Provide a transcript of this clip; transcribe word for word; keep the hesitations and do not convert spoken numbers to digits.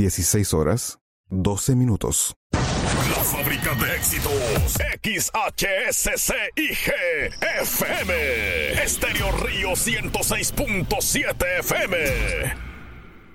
dieciséis horas, doce minutos. La fábrica de éxitos. X H S C I G F M. Estéreo Río ciento seis punto siete F M.